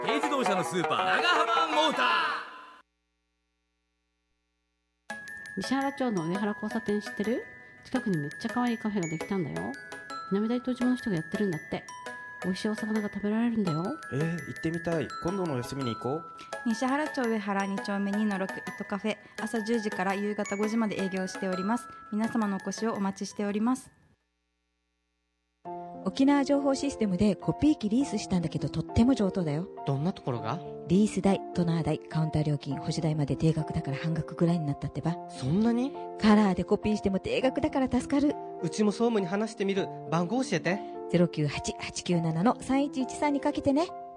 軽自動車のスーパー長浜モーター。 西原町の上原交差点知ってる？近くにめっちゃ可愛いカフェができたんだよ。南大東島の人がやってるんだって。美味しいお魚が食べられるんだよ。 行ってみたい。今度の休みに行こう。 西原町上原2丁目2の6イトカフェ、朝10時から夕方5時まで営業しております。皆様のお越しをお待ちしております。 沖縄情報システムでコピー機リースしたんだけど、とっても上等だよ。 どんなところが？ リース代、トナー代、カウンター料金、保守代まで定額だから半額ぐらいになったってば。 そんなに？ カラーでコピーしても定額だから助かる。 うちも総務に話してみる。番号教えて。 098-897-3113にかけてね。